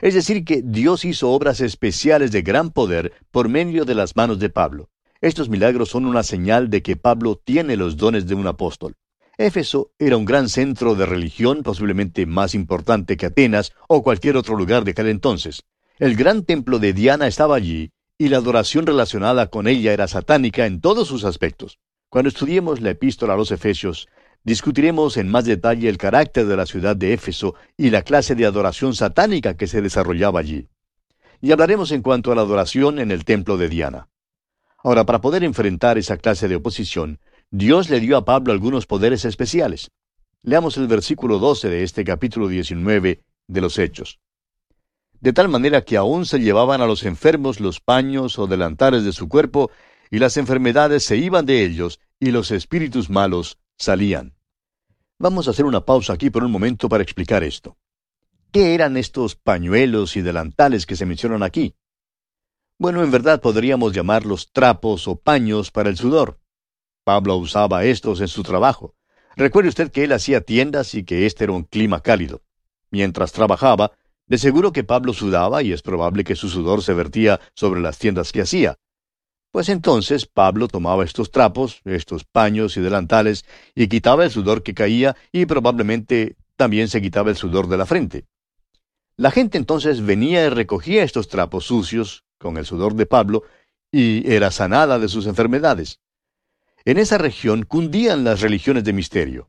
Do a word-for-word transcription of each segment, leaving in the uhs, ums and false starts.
Es decir, que Dios hizo obras especiales de gran poder por medio de las manos de Pablo. Estos milagros son una señal de que Pablo tiene los dones de un apóstol. Éfeso era un gran centro de religión, posiblemente más importante que Atenas o cualquier otro lugar de aquel entonces. El gran templo de Diana estaba allí, y la adoración relacionada con ella era satánica en todos sus aspectos. Cuando estudiemos la epístola a los Efesios, discutiremos en más detalle el carácter de la ciudad de Éfeso y la clase de adoración satánica que se desarrollaba allí. Y hablaremos en cuanto a la adoración en el templo de Diana. Ahora, para poder enfrentar esa clase de oposición, Dios le dio a Pablo algunos poderes especiales. Leamos el versículo doce de este capítulo diecinueve de los Hechos. De tal manera que aún se llevaban a los enfermos los paños o delantales de su cuerpo, y las enfermedades se iban de ellos, y los espíritus malos salían. Vamos a hacer una pausa aquí por un momento para explicar esto. ¿Qué eran estos pañuelos y delantales que se mencionan aquí? Bueno, en verdad podríamos llamarlos trapos o paños para el sudor. Pablo usaba estos en su trabajo. Recuerde usted que él hacía tiendas y que este era un clima cálido. Mientras trabajaba, de seguro que Pablo sudaba y es probable que su sudor se vertía sobre las tiendas que hacía. Pues entonces Pablo tomaba estos trapos, estos paños y delantales, y quitaba el sudor que caía y probablemente también se quitaba el sudor de la frente. La gente entonces venía y recogía estos trapos sucios con el sudor de Pablo y era sanada de sus enfermedades. En esa región cundían las religiones de misterio.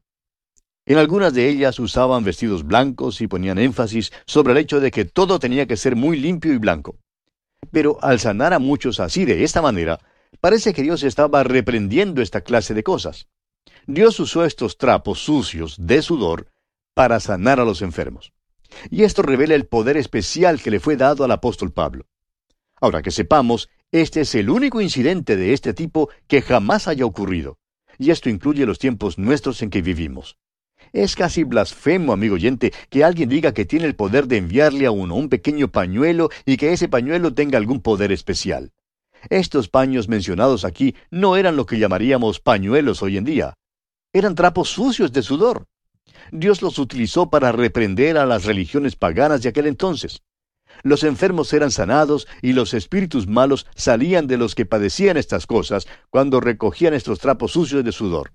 En algunas de ellas usaban vestidos blancos y ponían énfasis sobre el hecho de que todo tenía que ser muy limpio y blanco. Pero al sanar a muchos así de esta manera, parece que Dios estaba reprendiendo esta clase de cosas. Dios usó estos trapos sucios de sudor para sanar a los enfermos. Y esto revela el poder especial que le fue dado al apóstol Pablo. Ahora que sepamos, este es el único incidente de este tipo que jamás haya ocurrido. Y esto incluye los tiempos nuestros en que vivimos. Es casi blasfemo, amigo oyente, que alguien diga que tiene el poder de enviarle a uno un pequeño pañuelo y que ese pañuelo tenga algún poder especial. Estos paños mencionados aquí no eran lo que llamaríamos pañuelos hoy en día. Eran trapos sucios de sudor. Dios los utilizó para reprender a las religiones paganas de aquel entonces. Los enfermos eran sanados y los espíritus malos salían de los que padecían estas cosas cuando recogían estos trapos sucios de sudor.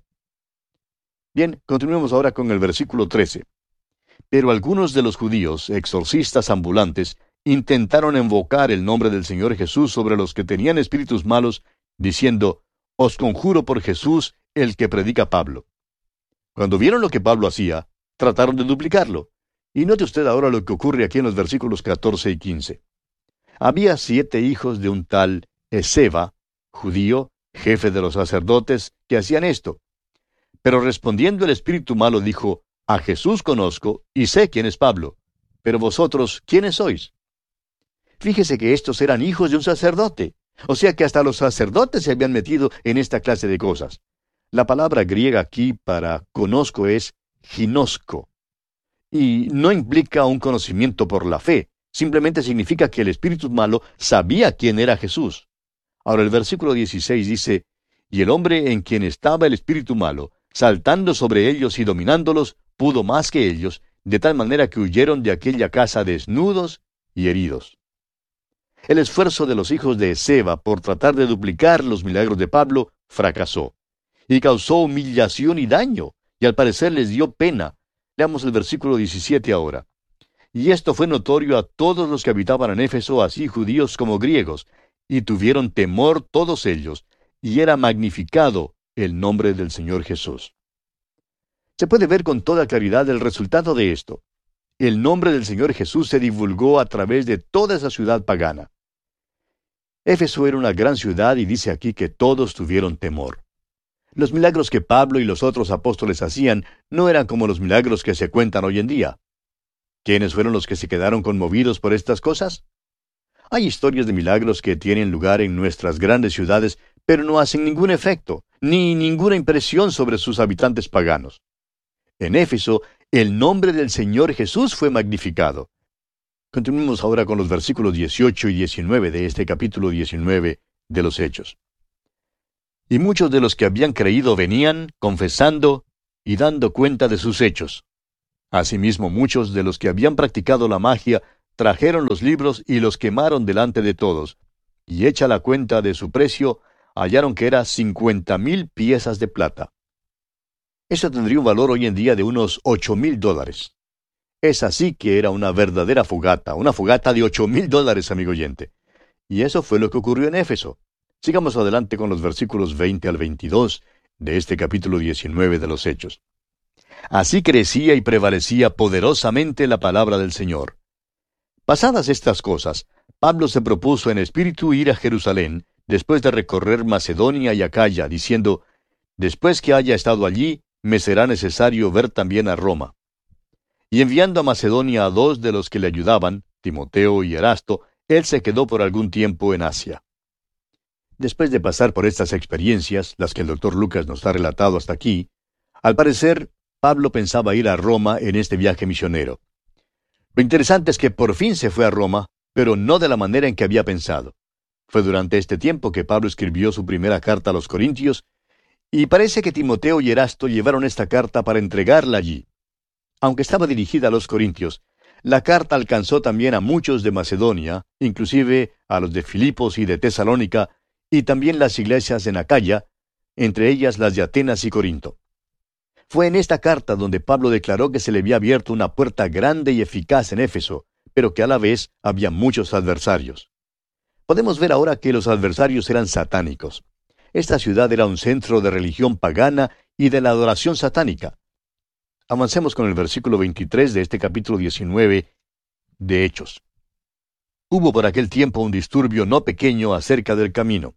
Bien, continuemos ahora con el versículo trece. Pero algunos de los judíos, exorcistas ambulantes, intentaron invocar el nombre del Señor Jesús sobre los que tenían espíritus malos, diciendo, «Os conjuro por Jesús, el que predica Pablo». Cuando vieron lo que Pablo hacía, trataron de duplicarlo. Y note usted ahora lo que ocurre aquí en los versículos catorce y quince. Había siete hijos de un tal Esceva, judío, jefe de los sacerdotes, que hacían esto. Pero respondiendo el espíritu malo dijo, «A Jesús conozco, y sé quién es Pablo. Pero vosotros, ¿quiénes sois?» Fíjese que estos eran hijos de un sacerdote. O sea que hasta los sacerdotes se habían metido en esta clase de cosas. La palabra griega aquí para conozco es ginosco. Y no implica un conocimiento por la fe. Simplemente significa que el espíritu malo sabía quién era Jesús. Ahora el versículo dieciséis dice, «Y el hombre en quien estaba el espíritu malo, saltando sobre ellos y dominándolos, pudo más que ellos, de tal manera que huyeron de aquella casa desnudos y heridos». El esfuerzo de los hijos de Esceva por tratar de duplicar los milagros de Pablo fracasó, y causó humillación y daño, y al parecer les dio pena. Leamos el versículo diecisiete ahora. «Y esto fue notorio a todos los que habitaban en Éfeso, así judíos como griegos, y tuvieron temor todos ellos, y era magnificado el nombre del Señor Jesús». Se puede ver con toda claridad el resultado de esto. El nombre del Señor Jesús se divulgó a través de toda esa ciudad pagana. Éfeso era una gran ciudad y dice aquí que todos tuvieron temor. Los milagros que Pablo y los otros apóstoles hacían no eran como los milagros que se cuentan hoy en día. ¿Quiénes fueron los que se quedaron conmovidos por estas cosas? Hay historias de milagros que tienen lugar en nuestras grandes ciudades, pero no hacen ningún efecto, ni ninguna impresión sobre sus habitantes paganos. En Éfeso, el nombre del Señor Jesús fue magnificado. Continuemos ahora con los versículos dieciocho y diecinueve de este capítulo diecinueve de los Hechos. Y muchos de los que habían creído venían, confesando y dando cuenta de sus hechos. Asimismo, muchos de los que habían practicado la magia trajeron los libros y los quemaron delante de todos, y hecha la cuenta de su precio, hallaron que era cincuenta mil piezas de plata. Eso tendría un valor hoy en día de unos ocho mil dólares. Es así que era una verdadera fogata, una fogata de ocho mil dólares, amigo oyente. Y eso fue lo que ocurrió en Éfeso. Sigamos adelante con los versículos veinte al veintidós de este capítulo diecinueve de los Hechos. Así crecía y prevalecía poderosamente la palabra del Señor. Pasadas estas cosas, Pablo se propuso en espíritu ir a Jerusalén, después de recorrer Macedonia y Acaya, diciendo, después que haya estado allí, me será necesario ver también a Roma. Y enviando a Macedonia a dos de los que le ayudaban, Timoteo y Erasto, él se quedó por algún tiempo en Asia. Después de pasar por estas experiencias, las que el doctor Lucas nos ha relatado hasta aquí, al parecer, Pablo pensaba ir a Roma en este viaje misionero. Lo interesante es que por fin se fue a Roma, pero no de la manera en que había pensado. Fue durante este tiempo que Pablo escribió su primera carta a los Corintios, y parece que Timoteo y Erasto llevaron esta carta para entregarla allí. Aunque estaba dirigida a los Corintios, la carta alcanzó también a muchos de Macedonia, inclusive a los de Filipos y de Tesalónica, y también las iglesias en Acaya, entre ellas las de Atenas y Corinto. Fue en esta carta donde Pablo declaró que se le había abierto una puerta grande y eficaz en Éfeso, pero que a la vez había muchos adversarios. Podemos ver ahora que los adversarios eran satánicos. Esta ciudad era un centro de religión pagana y de la adoración satánica. Avancemos con el versículo veintitrés de este capítulo diecinueve de Hechos. Hubo por aquel tiempo un disturbio no pequeño acerca del camino.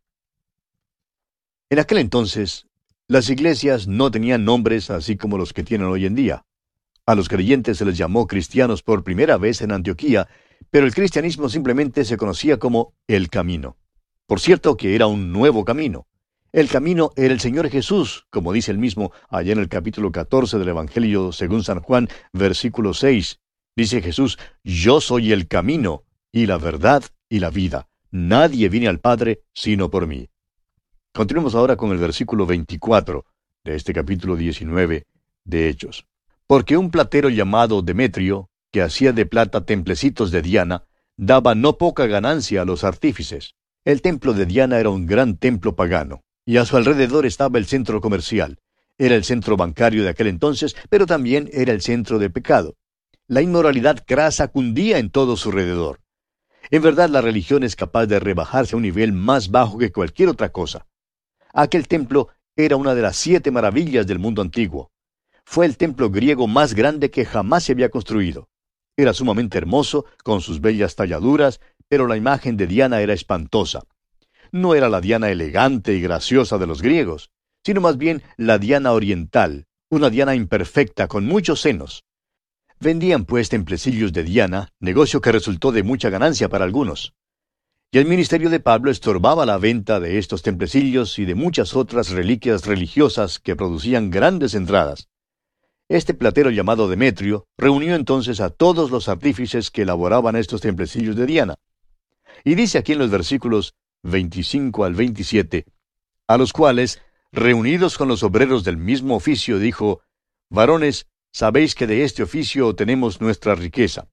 En aquel entonces, las iglesias no tenían nombres así como los que tienen hoy en día. A los creyentes se les llamó cristianos por primera vez en Antioquía, pero el cristianismo simplemente se conocía como el camino. Por cierto que era un nuevo camino. El camino era el Señor Jesús, como dice el mismo allá en el capítulo catorce del Evangelio según San Juan, versículo seis. Dice Jesús, yo soy el camino, y la verdad, y la vida. Nadie viene al Padre sino por mí. Continuemos ahora con el versículo veinticuatro de este capítulo diecinueve de Hechos. Porque un platero llamado Demetrio, que hacía de plata templecitos de Diana, daba no poca ganancia a los artífices. El templo de Diana era un gran templo pagano, y a su alrededor estaba el centro comercial. Era el centro bancario de aquel entonces, pero también era el centro de pecado. La inmoralidad crasa cundía en todo su alrededor. En verdad, la religión es capaz de rebajarse a un nivel más bajo que cualquier otra cosa. Aquel templo era una de las siete maravillas del mundo antiguo. Fue el templo griego más grande que jamás se había construido. Era sumamente hermoso, con sus bellas talladuras, pero la imagen de Diana era espantosa. No era la Diana elegante y graciosa de los griegos, sino más bien la Diana oriental, una Diana imperfecta con muchos senos. Vendían pues templecillos de Diana, negocio que resultó de mucha ganancia para algunos. Y el ministerio de Pablo estorbaba la venta de estos templecillos y de muchas otras reliquias religiosas que producían grandes entradas. Este platero llamado Demetrio reunió entonces a todos los artífices que elaboraban estos templecillos de Diana. Y dice aquí en los versículos veinticinco al veintisiete, a los cuales, reunidos con los obreros del mismo oficio, dijo, varones, sabéis que de este oficio tenemos nuestra riqueza.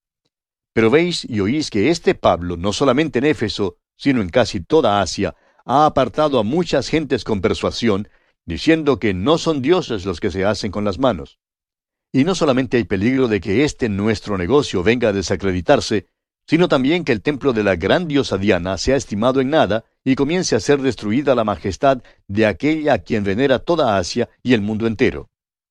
Pero veis y oís que este Pablo, no solamente en Éfeso, sino en casi toda Asia, ha apartado a muchas gentes con persuasión, diciendo que no son dioses los que se hacen con las manos. Y no solamente hay peligro de que este nuestro negocio venga a desacreditarse, sino también que el templo de la gran diosa Diana sea estimado en nada y comience a ser destruida la majestad de aquella a quien venera toda Asia y el mundo entero.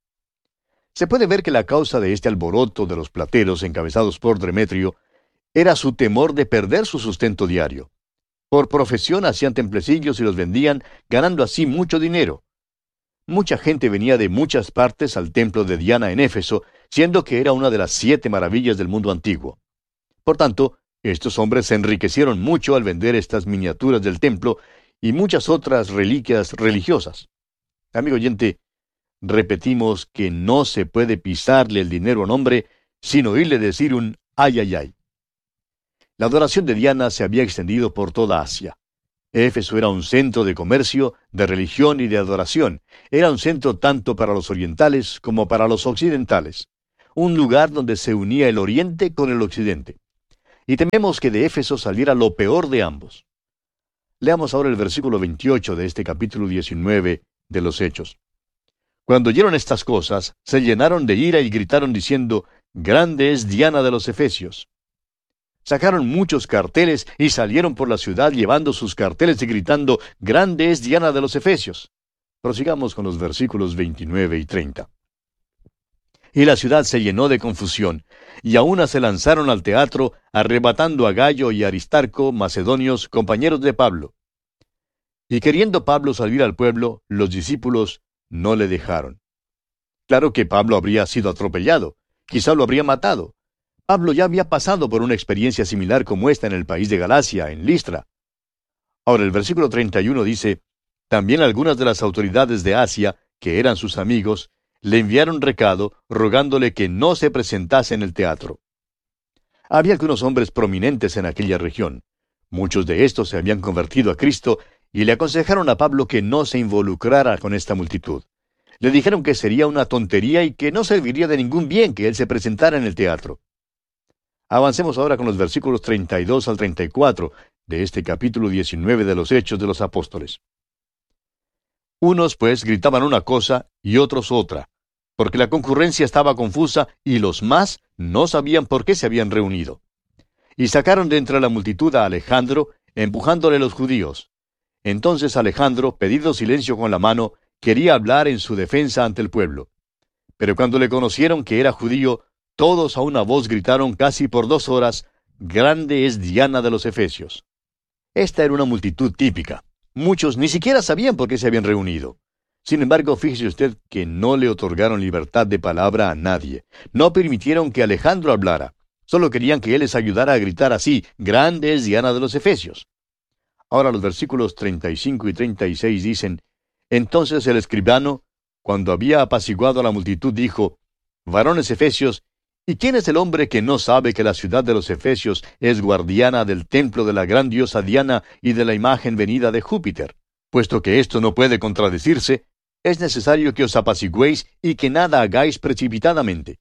Se puede ver que la causa de este alboroto de los plateros encabezados por Demetrio era su temor de perder su sustento diario. Por profesión hacían templecillos y los vendían, ganando así mucho dinero. Mucha gente venía de muchas partes al templo de Diana en Éfeso, siendo que era una de las siete maravillas del mundo antiguo. Por tanto, estos hombres se enriquecieron mucho al vender estas miniaturas del templo y muchas otras reliquias religiosas. Amigo oyente, repetimos que no se puede pisarle el dinero a un hombre sin oírle decir un ay, ay, ay. La adoración de Diana se había extendido por toda Asia. Éfeso era un centro de comercio, de religión y de adoración. Era un centro tanto para los orientales como para los occidentales. Un lugar donde se unía el oriente con el occidente. y tememos que de Éfeso saliera lo peor de ambos. Leamos ahora el versículo veintiocho de este capítulo diecinueve de los Hechos. Cuando oyeron estas cosas, se llenaron de ira y gritaron diciendo, «Grande es Diana de los Efesios». Sacaron muchos carteles y salieron por la ciudad llevando sus carteles y gritando, «Grande es Diana de los Efesios». Prosigamos con los versículos veintinueve y treinta. Y la ciudad se llenó de confusión, y a una se lanzaron al teatro, arrebatando a Gayo y Aristarco, macedonios, compañeros de Pablo. Y queriendo Pablo salir al pueblo, los discípulos no le dejaron. Claro que Pablo habría sido atropellado, quizá lo habría matado. Pablo ya había pasado por una experiencia similar como esta en el país de Galacia, en Listra. Ahora el versículo treinta y uno dice, también algunas de las autoridades de Asia, que eran sus amigos, le enviaron recado, rogándole que no se presentase en el teatro. Había algunos hombres prominentes en aquella región. Muchos de estos se habían convertido a Cristo y le aconsejaron a Pablo que no se involucrara con esta multitud. Le dijeron que sería una tontería y que no serviría de ningún bien que él se presentara en el teatro. Avancemos ahora con los versículos treinta y dos al treinta y cuatro de este capítulo diecinueve de los Hechos de los Apóstoles. Unos, pues, gritaban una cosa y otros otra, porque la concurrencia estaba confusa y los más no sabían por qué se habían reunido. Y sacaron de entre la multitud a Alejandro, empujándole los judíos. Entonces Alejandro, pedido silencio con la mano, quería hablar en su defensa ante el pueblo. Pero cuando le conocieron que era judío, todos a una voz gritaron casi por dos horas, «Grande es Diana de los Efesios». Esta era una multitud típica. Muchos ni siquiera sabían por qué se habían reunido. Sin embargo, fíjese usted que no le otorgaron libertad de palabra a nadie. No permitieron que Alejandro hablara. Solo querían que él les ayudara a gritar así, «Grande es Diana de los Efesios». Ahora los versículos treinta y cinco y treinta y seis dicen, entonces el escribano, cuando había apaciguado a la multitud, dijo, «Varones efesios, ¿y quién es el hombre que no sabe que la ciudad de los Efesios es guardiana del templo de la gran diosa Diana y de la imagen venida de Júpiter? Puesto que esto no puede contradecirse, es necesario que os apacigüéis y que nada hagáis precipitadamente».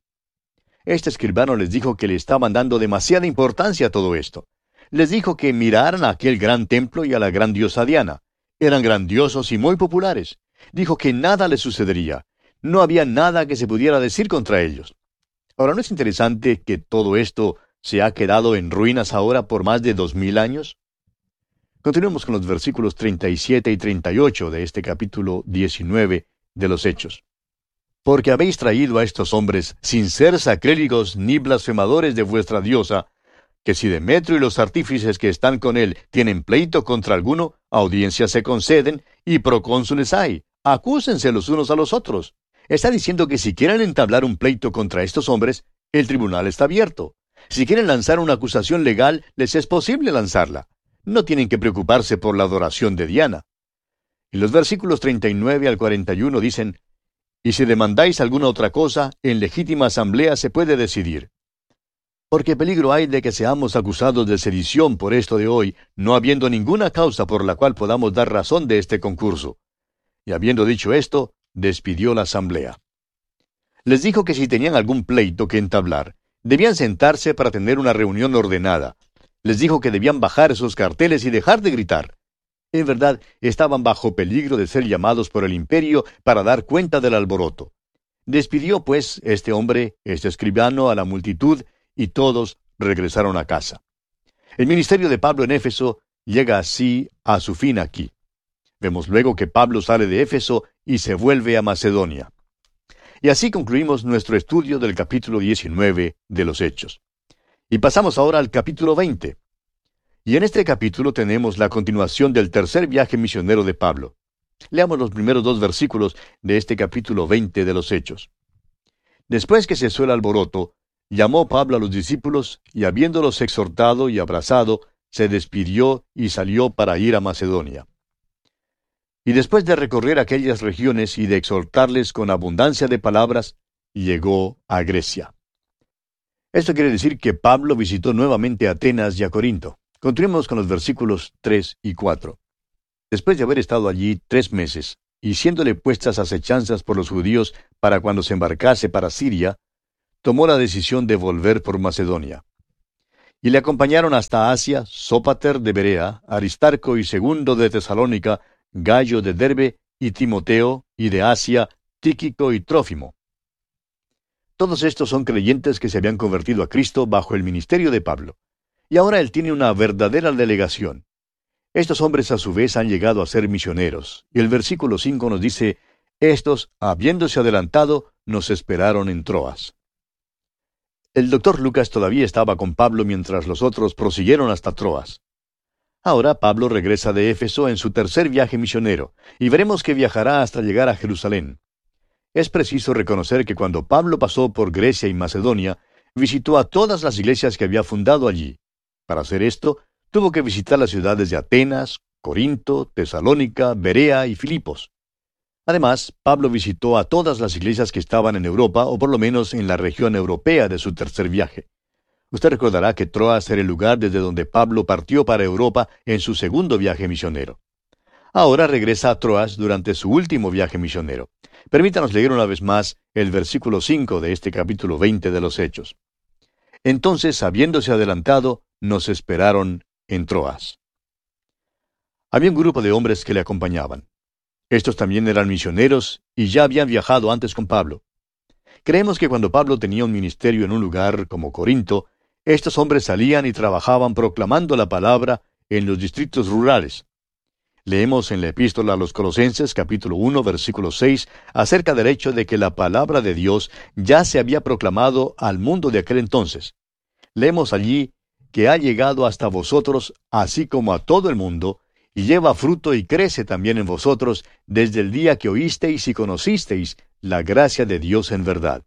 Este escribano les dijo que le estaban dando demasiada importancia a todo esto. Les dijo que miraran a aquel gran templo y a la gran diosa Diana. Eran grandiosos y muy populares. Dijo que nada les sucedería. No había nada que se pudiera decir contra ellos. Ahora, ¿no es interesante que todo esto se ha quedado en ruinas ahora por más de dos mil años? Continuemos con los versículos treinta y siete y treinta y ocho de este capítulo diecinueve de los Hechos. Porque habéis traído a estos hombres, sin ser sacrílegos ni blasfemadores de vuestra diosa, que si Demetrio y los artífices que están con él tienen pleito contra alguno, audiencias se conceden y procónsules hay. Acúsense los unos a los otros. Está diciendo que si quieren entablar un pleito contra estos hombres, el tribunal está abierto. Si quieren lanzar una acusación legal, les es posible lanzarla. No tienen que preocuparse por la adoración de Diana. Y los versículos treinta y nueve al cuarenta y uno dicen, y si demandáis alguna otra cosa, en legítima asamblea se puede decidir. Porque peligro hay de que seamos acusados de sedición por esto de hoy, no habiendo ninguna causa por la cual podamos dar razón de este concurso. Y habiendo dicho esto, despidió la asamblea. Les dijo que si tenían algún pleito que entablar, debían sentarse para tener una reunión ordenada. Les dijo que debían bajar esos carteles y dejar de gritar. En verdad, estaban bajo peligro de ser llamados por el imperio para dar cuenta del alboroto. Despidió, pues, este hombre, este escribano, a la multitud, y todos regresaron a casa. El ministerio de Pablo en Éfeso llega así a su fin aquí. Vemos luego que Pablo sale de Éfeso y se vuelve a Macedonia. Y así concluimos nuestro estudio del capítulo diecinueve de los Hechos. Y pasamos ahora al capítulo veinte. Y en este capítulo tenemos la continuación del tercer viaje misionero de Pablo. Leamos los primeros dos versículos de este capítulo veinte de los Hechos. Después que cesó el alboroto, llamó Pablo a los discípulos, y habiéndolos exhortado y abrazado, se despidió y salió para ir a Macedonia. Y después de recorrer aquellas regiones y de exhortarles con abundancia de palabras, llegó a Grecia. Esto quiere decir que Pablo visitó nuevamente Atenas y a Corinto. Continuemos con los versículos tres y cuatro. Después de haber estado allí tres meses, y siéndole puestas acechanzas por los judíos para cuando se embarcase para Siria, tomó la decisión de volver por Macedonia. Y le acompañaron hasta Asia Sópater de Berea, Aristarco y Segundo de Tesalónica, Gallo de Derbe y Timoteo, y de Asia Tíquico y Trófimo. Todos estos son creyentes que se habían convertido a Cristo bajo el ministerio de Pablo. Y ahora él tiene una verdadera delegación. Estos hombres a su vez han llegado a ser misioneros. Y el versículo cinco nos dice, estos, habiéndose adelantado, nos esperaron en Troas. El doctor Lucas todavía estaba con Pablo mientras los otros prosiguieron hasta Troas. Ahora Pablo regresa de Éfeso en su tercer viaje misionero, y veremos que viajará hasta llegar a Jerusalén. Es preciso reconocer que cuando Pablo pasó por Grecia y Macedonia, visitó a todas las iglesias que había fundado allí. Para hacer esto, tuvo que visitar las ciudades de Atenas, Corinto, Tesalónica, Berea y Filipos. Además, Pablo visitó a todas las iglesias que estaban en Europa, o por lo menos en la región europea de su tercer viaje. Usted recordará que Troas era el lugar desde donde Pablo partió para Europa en su segundo viaje misionero. Ahora regresa a Troas durante su último viaje misionero. Permítanos leer una vez más el versículo cinco de este capítulo veinte de los Hechos. Entonces, habiéndose adelantado, nos esperaron en Troas. Había un grupo de hombres que le acompañaban. Estos también eran misioneros y ya habían viajado antes con Pablo. Creemos que cuando Pablo tenía un ministerio en un lugar como Corinto, estos hombres salían y trabajaban proclamando la palabra en los distritos rurales. Leemos en la epístola a los Colosenses, capítulo uno, versículo seis, acerca del hecho de que la palabra de Dios ya se había proclamado al mundo de aquel entonces. Leemos allí que ha llegado hasta vosotros, así como a todo el mundo, y lleva fruto y crece también en vosotros desde el día que oísteis y conocisteis la gracia de Dios en verdad.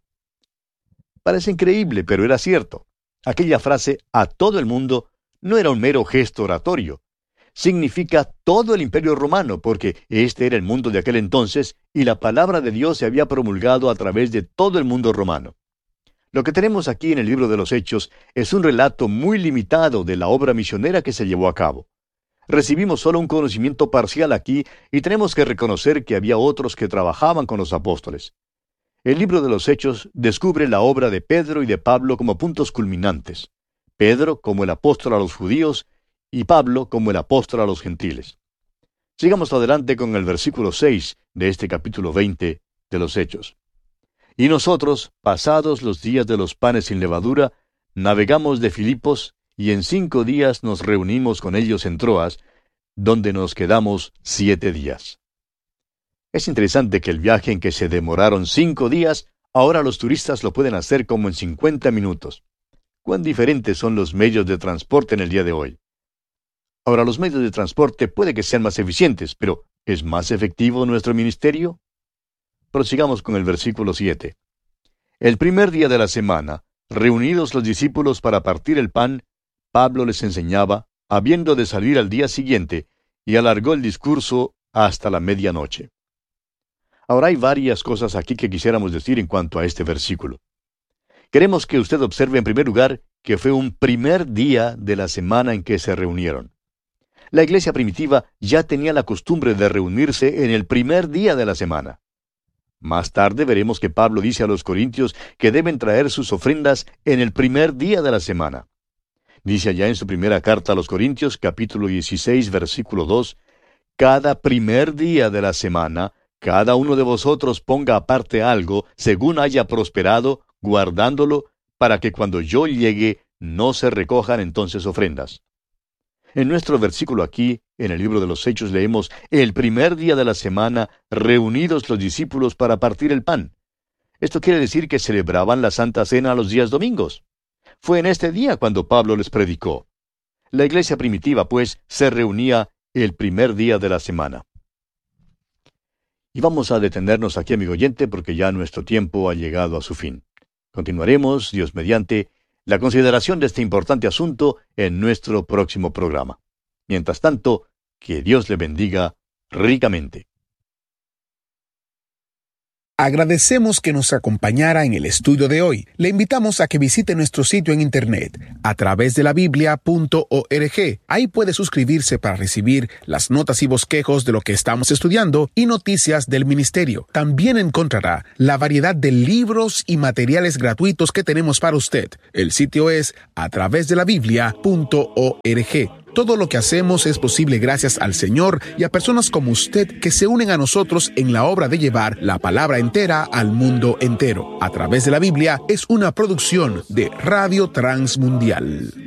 Parece increíble, pero era cierto. Aquella frase, a todo el mundo, no era un mero gesto oratorio. Significa todo el imperio romano, porque este era el mundo de aquel entonces, y la palabra de Dios se había promulgado a través de todo el mundo romano. Lo que tenemos aquí en el libro de los Hechos es un relato muy limitado de la obra misionera que se llevó a cabo. Recibimos solo un conocimiento parcial aquí y tenemos que reconocer que había otros que trabajaban con los apóstoles. El libro de los Hechos descubre la obra de Pedro y de Pablo como puntos culminantes. Pedro como el apóstol a los judíos y Pablo como el apóstol a los gentiles. Sigamos adelante con el versículo seis de este capítulo veinte de los Hechos. Y nosotros, pasados los días de los panes sin levadura, navegamos de Filipos, y en cinco días nos reunimos con ellos en Troas, donde nos quedamos siete días. Es interesante que el viaje en que se demoraron cinco días, ahora los turistas lo pueden hacer como en cincuenta minutos. Cuán diferentes son los medios de transporte en el día de hoy. Ahora, los medios de transporte puede que sean más eficientes, pero ¿es más efectivo nuestro ministerio? Prosigamos con el versículo siete. El primer día de la semana, reunidos los discípulos para partir el pan, Pablo les enseñaba, habiendo de salir al día siguiente, y alargó el discurso hasta la medianoche. Ahora hay varias cosas aquí que quisiéramos decir en cuanto a este versículo. Queremos que usted observe en primer lugar que fue un primer día de la semana en que se reunieron. La iglesia primitiva ya tenía la costumbre de reunirse en el primer día de la semana. Más tarde veremos que Pablo dice a los corintios que deben traer sus ofrendas en el primer día de la semana. Dice allá en su primera carta a los Corintios, capítulo dieciséis, versículo dos, cada primer día de la semana, cada uno de vosotros ponga aparte algo, según haya prosperado, guardándolo, para que cuando yo llegue no se recojan entonces ofrendas. En nuestro versículo aquí, en el libro de los Hechos, leemos, el primer día de la semana, reunidos los discípulos para partir el pan. Esto quiere decir que celebraban la Santa Cena los días domingos. Fue en este día cuando Pablo les predicó. La iglesia primitiva, pues, se reunía el primer día de la semana. Y vamos a detenernos aquí, amigo oyente, porque ya nuestro tiempo ha llegado a su fin. Continuaremos, Dios mediante, la consideración de este importante asunto en nuestro próximo programa. Mientras tanto, que Dios le bendiga ricamente. Agradecemos que nos acompañara en el estudio de hoy. Le invitamos a que visite nuestro sitio en internet a través de la biblia punto org. Ahí puede suscribirse para recibir las notas y bosquejos de lo que estamos estudiando y noticias del ministerio. También encontrará la variedad de libros y materiales gratuitos que tenemos para usted. El sitio es a través de la biblia punto org. Todo lo que hacemos es posible gracias al Señor y a personas como usted que se unen a nosotros en la obra de llevar la palabra entera al mundo entero. A través de la Biblia es una producción de Radio Transmundial.